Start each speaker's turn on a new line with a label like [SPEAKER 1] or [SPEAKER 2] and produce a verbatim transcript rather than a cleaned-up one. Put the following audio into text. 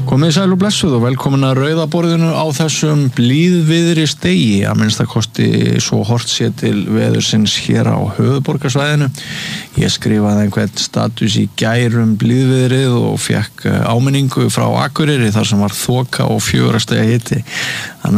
[SPEAKER 1] Komið sæl og blessuð og velkomin að rauðaborðinu á þessum blíðviðri stegi, að minnsta kosti svo hort sér til veðursins hér á höfuðborgarsvæðinu. Ég skrifaði einhvern status í gærum blíðviðrið og fekk áminningu frá Akureyri þar sem var þoka og fjögurra stiga hiti. Þannig